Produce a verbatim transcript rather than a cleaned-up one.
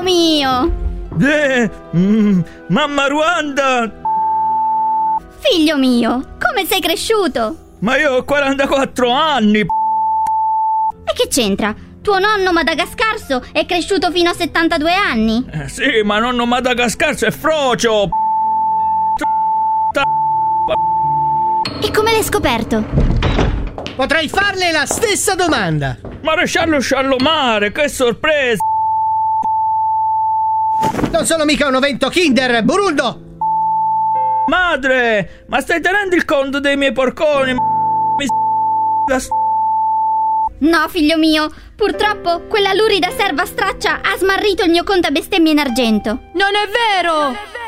mio! Eh, mm, mamma Ruanda! Figlio mio, come sei cresciuto? Ma io ho quarantaquattro anni! E che c'entra? Tuo nonno madagascarso è cresciuto fino a settantadue anni? Eh, sì, ma nonno madagascarso è frocio! E come l'hai scoperto? Potrei farle la stessa domanda. Maresciallo Sciallomare, che sorpresa! Non sono mica un ovento Kinder, Buruldo! Madre, ma stai tenendo il conto dei miei porconi? Mi la s- No, figlio mio, purtroppo quella lurida serva straccia ha smarrito il mio conto a bestemmie in argento. Non è vero!